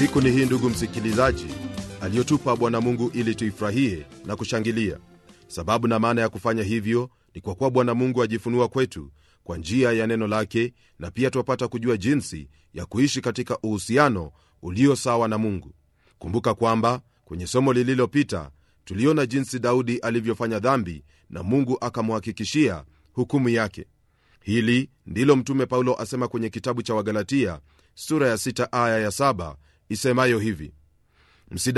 Siku ni hii, ndugu msikilizaji, aliyotupa Bwana Mungu ili tuifurahie na kushangilia. Sababu na maana ya kufanya hivyo ni kwa kuwa Bwana Mungu ajifunua kwetu kwa njia ya neno lake, na pia twapata kujua jinsi ya kuishi katika uhusiano ulio sawa na Mungu. Kumbuka kwamba kwenye somo lililopita tuliona jinsi Daudi alivyofanya dhambi na Mungu akamhakikishia hukumu yake. Hili ndilo mtume Paulo asema kwenye kitabu cha Wagalatia sura ya 6 aya ya 7 isemayo hivi: